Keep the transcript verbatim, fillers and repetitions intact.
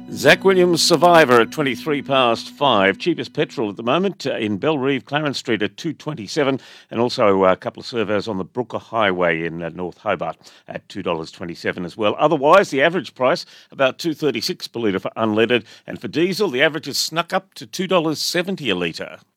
Zach Williams Survivor at twenty-three past five. Cheapest petrol at the moment uh, in Bellerive, Clarence Street at two twenty-seven, and also uh, a couple of servos on the Brooker Highway in uh, North Hobart at two dollars twenty-seven as well. Otherwise, the average price about two thirty-six per litre for unleaded, and for diesel, the average has snuck up to two dollars seventy a litre.